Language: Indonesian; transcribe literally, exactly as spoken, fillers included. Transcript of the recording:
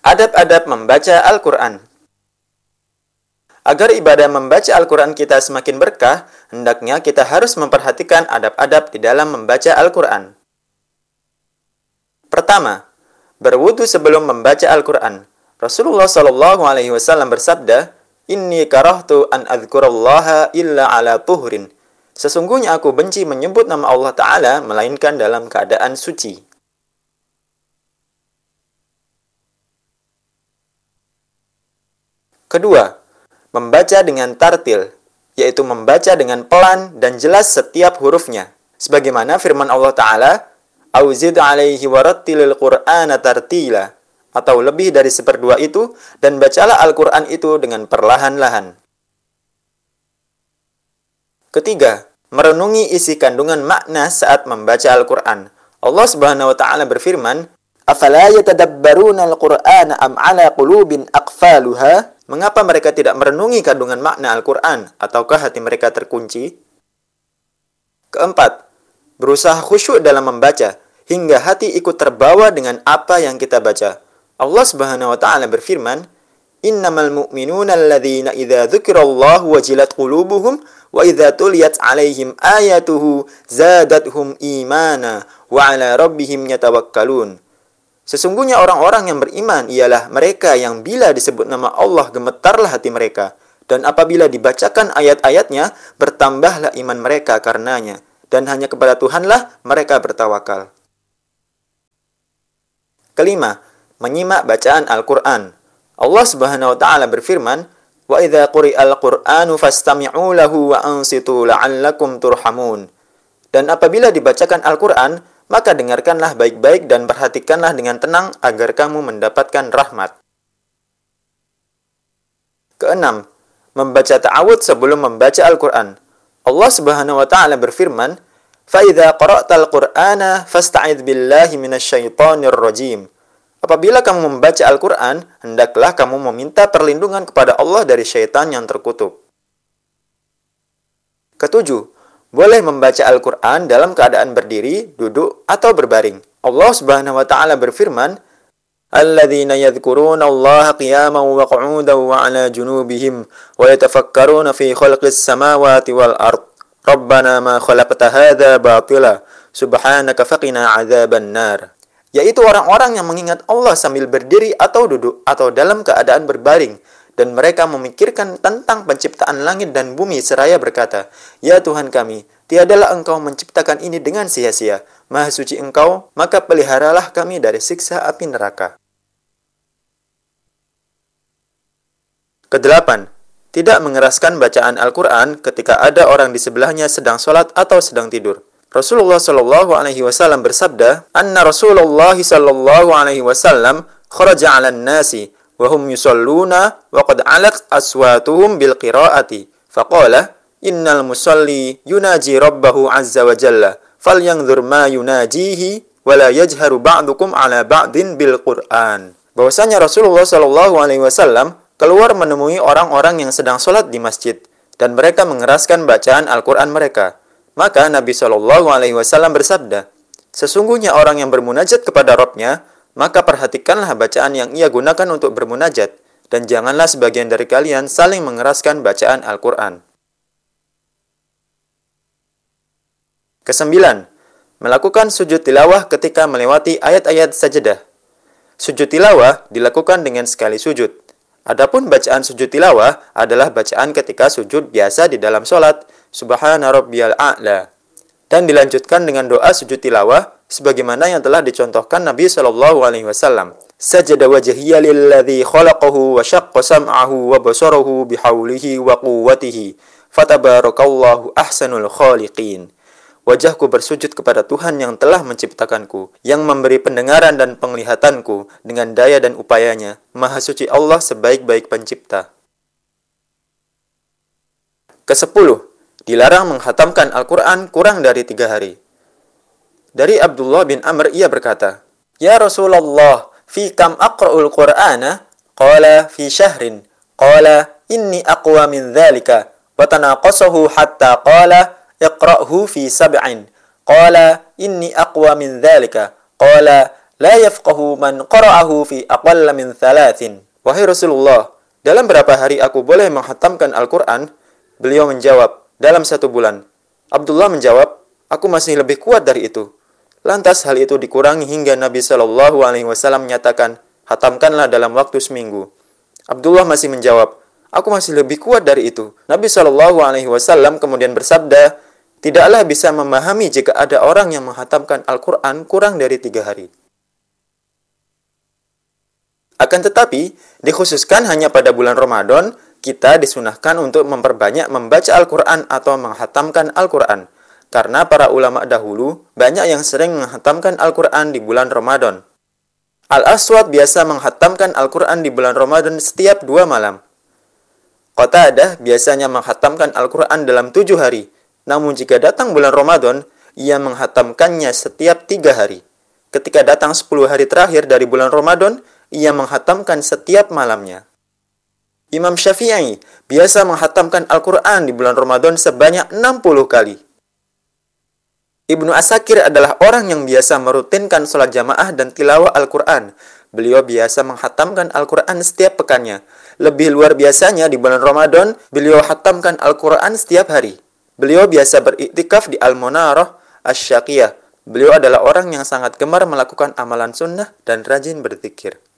Adab-adab membaca Al-Quran. Agar ibadah membaca Al-Quran kita semakin berkah, hendaknya kita harus memperhatikan adab-adab di dalam membaca Al-Quran. Pertama, berwudu sebelum membaca Al-Quran. Rasulullah shallallahu alaihi wasallam bersabda, "Inni karahtu an adzkurallaha illa ala tuhrin." Sesungguhnya aku benci menyebut nama Allah Ta'ala melainkan dalam keadaan suci. Kedua, membaca dengan tartil, yaitu membaca dengan pelan dan jelas setiap hurufnya. Sebagaimana firman Allah Ta'ala, "Auzid alaihi warattilil qur'ana tartila." Atau lebih dari seperdua itu, dan bacalah Al-Quran itu dengan perlahan-lahan. Ketiga, merenungi isi kandungan makna saat membaca Al-Quran. Allah Subhanahu wa Ta'ala berfirman, "Afala yatadabbaruna al-Qur'ana am ala qulubin aqfaluha?" Mengapa mereka tidak merenungi kandungan makna Al-Quran? Ataukah hati mereka terkunci? Keempat, berusaha khusyuk dalam membaca, hingga hati ikut terbawa dengan apa yang kita baca. Allah Subhanahu wa Ta'ala berfirman, "Innamal mu'minuna alladzina idza dzukirallahu wajilat qulubuhum wa idza tuliyat 'alaihim ayatuhu zadatuhum imana wa 'ala rabbihim yatawakkalun." Sesungguhnya orang-orang yang beriman ialah mereka yang bila disebut nama Allah gemetarlah hati mereka, dan apabila dibacakan ayat-ayatnya bertambahlah iman mereka karenanya, dan hanya kepada Tuhanlah mereka bertawakal. Kelima, menyimak bacaan Al-Quran. Allah Subhanahu wa Ta'ala berfirman, "Wa idza quri'al Qur'anu fastami'u lahu wa ansitu la'allakum turhamun." Dan apabila dibacakan Al-Quran, maka dengarkanlah baik-baik dan perhatikanlah dengan tenang agar kamu mendapatkan rahmat. Keenam, membaca ta'awudz sebelum membaca Al-Quran. Allah Subhanahu wa Ta'ala berfirman, "Fa idza qara'tal Qur'ana fasta'idz billahi minasyaitonir rajim." Apabila kamu membaca Al-Quran, hendaklah kamu meminta perlindungan kepada Allah dari syaitan yang terkutuk. Ketujuh, boleh membaca Al-Quran dalam keadaan berdiri, duduk, atau berbaring. Allah Subhanahu wa Ta'ala berfirman, "Alladzina yadhkuruna Allah qiyaman wa qu'udan wa 'ala junubihim wa yatafakkaruna fi khalqis samawati wal ard. Rabbana ma khalaqta hadza batila, subhanaka faqina 'adzaban nar." Yaitu orang-orang yang mengingat Allah sambil berdiri atau duduk atau dalam keadaan berbaring, dan mereka memikirkan tentang penciptaan langit dan bumi seraya berkata, "Ya Tuhan kami, tiadalah Engkau menciptakan ini dengan sia-sia. Maha suci Engkau, maka peliharalah kami dari siksa api neraka." Kedelapan, tidak mengeraskan bacaan Al-Quran ketika ada orang di sebelahnya sedang sholat atau sedang tidur. Rasulullah Shallallahu Alaihi Wasallam bersabda, "Anna Rasulullah Shallallahu Alaihi Wasallam kharaja 'alan nasi wa hum yusalluna wa qad 'alat aswatuhum bil qira'ati. Faqala, innal musalli yunaji rabbahu 'azza wa jalla, falyanzur ma yunajihi wa la yajharu ba'dukum 'ala ba'din bil Qur'an." Bahwasanya Rasulullah Shallallahu Alaihi Wasallam keluar menemui orang-orang yang sedang sholat di masjid, dan mereka mengeraskan bacaan Al-Quran mereka. Maka Nabi shallallahu alaihi wasallam bersabda, "Sesungguhnya orang yang bermunajat kepada Rabb-nya, maka perhatikanlah bacaan yang ia gunakan untuk bermunajat, dan janganlah sebagian dari kalian saling mengeraskan bacaan Al-Quran." Kesembilan, melakukan sujud tilawah ketika melewati ayat-ayat sajadah. Sujud tilawah dilakukan dengan sekali sujud. Adapun bacaan sujud tilawah adalah bacaan ketika sujud biasa di dalam sholat, Subhana rabbiyal a'la. Dan dilanjutkan dengan doa sujud tilawah sebagaimana yang telah dicontohkan Nabi shallallahu alaihi wasallam. Sajada wajhiya lilladzi khalaqahu wa syaqqa sam'ahu wa basarahu bihaulihi wa quwwatihi. Fatabarakallahu ahsanul khaliqin. Wajahku bersujud kepada Tuhan yang telah menciptakanku, yang memberi pendengaran dan penglihatanku dengan daya dan upayanya. Maha suci Allah sebaik-baik pencipta. Kesepuluh, dilarang menghatamkan Al-Quran kurang dari tiga hari. Dari Abdullah bin Amr ia berkata, "Ya Rasulullah, fi kam aqra'ul Qur'ana?" Qala fi syahrin. Qala inni aqwa min dhalika. Wa tanaqasahu hatta qala iqra'hu fi sab'in. Qala inni aqwa min dhalika. Qala la yafqahu man qara'ahu fi aqalla min thalathin. Wahai Rasulullah, dalam berapa hari aku boleh menghatamkan Al-Quran? Beliau menjawab, dalam satu bulan. Abdullah menjawab, aku masih lebih kuat dari itu. Lantas hal itu dikurangi hingga Nabi Shallallahu Alaihi Wasallam menyatakan, hatamkanlah dalam waktu seminggu. Abdullah masih menjawab, aku masih lebih kuat dari itu. Nabi Shallallahu Alaihi Wasallam kemudian bersabda, tidaklah bisa memahami jika ada orang yang menghatamkan Al-Quran kurang dari tiga hari. Akan tetapi, dikhususkan hanya pada bulan Ramadan, kita disunahkan untuk memperbanyak membaca Al-Quran atau menghatamkan Al-Quran. Karena para ulama dahulu, banyak yang sering menghatamkan Al-Quran di bulan Ramadan. Al-Aswad biasa menghatamkan Al-Quran di bulan Ramadan setiap dua malam. Qatadah biasanya menghatamkan Al-Quran dalam tujuh hari. Namun jika datang bulan Ramadan, ia menghatamkannya setiap tiga hari. Ketika datang sepuluh hari terakhir dari bulan Ramadan, ia menghatamkan setiap malamnya. Imam Syafi'i biasa menghatamkan Al-Quran di bulan Ramadan sebanyak enam puluh kali. Ibnu Asakir adalah orang yang biasa merutinkan sholat jamaah dan tilawah Al-Quran. Beliau biasa menghatamkan Al-Quran setiap pekannya. Lebih luar biasanya di bulan Ramadan, beliau hatamkan Al-Quran setiap hari. Beliau biasa beriktikaf di Al-Munarah Asy-Syaqiyah. Beliau adalah orang yang sangat gemar melakukan amalan sunnah dan rajin berzikir.